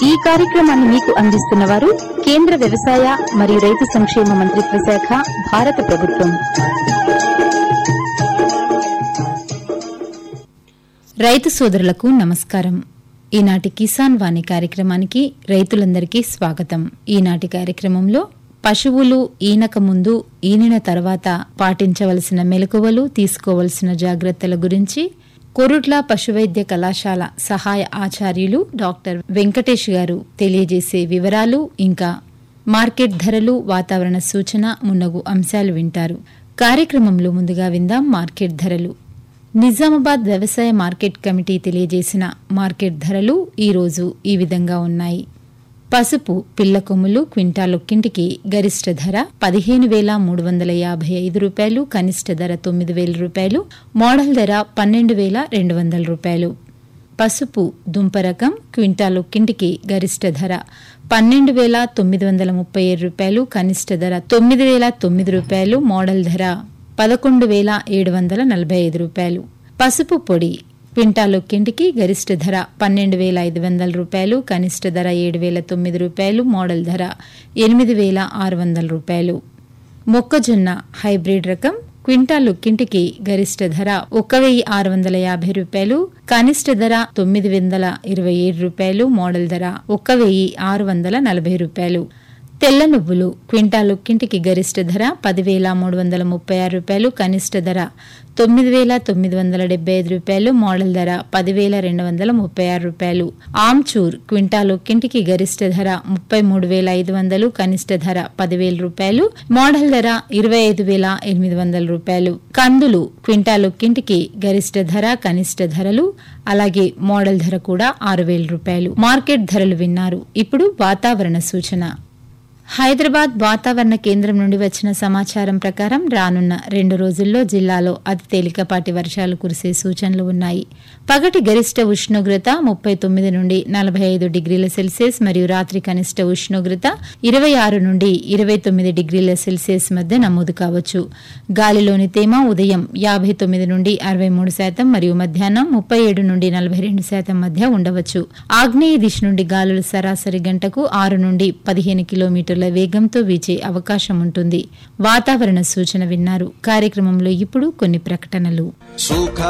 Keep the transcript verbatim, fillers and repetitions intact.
ఈ కార్యక్రమాన్ని మీకు అందిస్తున్న వారు కేంద్ర వ్యవసాయ మరియు రైతు సంక్షేమ మంత్రిత్వ శాఖ, భారత ప్రభుత్వం. రైతు సోదరులకు నమస్కారం. ఈనాటి కిసాన్ వాణి కార్యక్రమానికి రైతులందరికీ స్వాగతం. ఈనాటి కార్యక్రమంలో పశువులు ఈనక ముందు, ఈనిన తర్వాత పాటించవలసిన మెలకువలు, తీసుకోవలసిన జాగ్రత్తల గురించి కొరుట్ల పశువైద్య కళాశాల సహాయ ఆచార్యులు డాక్టర్ వెంకటేష్ గారు తెలియజేసే వివరాలు, ఇంకా మార్కెట్ ధరలు, వాతావరణ సూచన మున్నగు అంశాలు వింటారు. కార్యక్రమంలో ముందుగా విందాం మార్కెట్ ధరలు. నిజామాబాద్ వ్యవసాయ మార్కెట్ కమిటీ తెలియజేసిన మార్కెట్ ధరలు ఈరోజు ఈ విధంగా ఉన్నాయి. పసుపు పిల్ల కొమ్ములు క్వింటాలొక్కింటికి గరిష్ట ధర పదిహేను వేల మూడు వందల యాభై ఐదు రూపాయలు, కనిష్ట ధర తొమ్మిది వేల రూపాయలు, మోడల్ ధర పన్నెండు వేల రెండు వందల రూపాయలు. పసుపు దుంపరకం క్వింటాలొక్కింటికి గరిష్ట ధర పన్నెండు వేల తొమ్మిది వందల ముప్పై ఏడు రూపాయలు, కనిష్ట ధర తొమ్మిది వేల తొమ్మిది రూపాయలు, మోడల్ ధర పదకొండు వేల ఏడు వందల నలభై ఐదు రూపాయలు. పసుపు పొడి క్వింటాలొక్కింటికి గరిష్ట ధర పన్నెండు వేల ఐదు వందల రూపాయలు, కనిష్ట ధర ఏడు వేల తొమ్మిది రూపాయలు, మోడల్ ధర ఎనిమిది వేల ఆరు వందల రూపాయలు. మొక్కజొన్న హైబ్రిడ్ రకం క్వింటాలొక్కింటికి గరిష్ట ధర ఒక వెయ్యి ఆరు వందల యాభై రూపాయలు, కనిష్ట ధర తొమ్మిది వందల ఇరవై ఏడు రూపాయలు, మోడల్ ధర ఒక వెయ్యి ఆరు వందల నలభై రూపాయలు. తెల్ల నువ్వులు క్వింటాలొక్కింటికి గరిష్ట ధర పదివేల మూడు వందల ముప్పై ఆరు రూపాయలు, కనిష్ట ధర తొమ్మిది వేల తొమ్మిది వందల డెబ్బై ఐదు రూపాయలు, మోడల్ ధర పదివేల రెండు వందల ముప్పై ఆరు రూపాయలు. ఆమ్చూర్ క్వింటాలొక్కింటికి గరిష్ట ధర ముప్పై మూడు వేల ఐదు వందలు, కనిష్ట ధర పదివేల రూపాయలు, మోడల్ ధర ఇరవై ఐదు వేల ఎనిమిది వందల రూపాయలు. కందులు క్వింటాలొక్కింటికి గరిష్ట ధర, కనిష్ట ధరలు అలాగే మోడల్ ధర కూడా ఆరు వేల రూపాయలు. మార్కెట్ ధరలు విన్నారు. ఇప్పుడు వాతావరణ సూచన. హైదరాబాద్ వాతావరణ కేంద్రం నుండి వచ్చిన సమాచారం ప్రకారం రానున్న రెండు రోజుల్లో జిల్లాలో అతి తేలికపాటి వర్షాలు కురిసే సూచనలు ఉన్నాయి. పగటి గరిష్ట ఉష్ణోగ్రత ముప్పై తొమ్మిది నుండి నలభై ఐదు డిగ్రీల సెల్సియస్ మరియు రాత్రి కనిష్ట ఉష్ణోగ్రత ఇరవై ఆరు నుండి ఇరవై తొమ్మిది డిగ్రీల సెల్సియస్ మధ్య నమోదు కావచ్చు. గాలిలోని తేమ ఉదయం యాభై తొమ్మిది నుండి అరవై మూడు శాతం మరియు మధ్యాహ్నం ముప్పై ఏడు నుండి నలభై రెండు శాతం మధ్య ఉండవచ్చు. ఆగ్నేయ దిశ నుండి గాలులు సరాసరి గంటకు ఆరు నుండి పదిహేను కిలోమీటర్ల వేగంతో వీచే అవకాశం ఉంటుంది. వాతావరణ సూచన విన్నారు. కార్యక్రమంలో ఇప్పుడు కొన్ని ప్రకటనలు.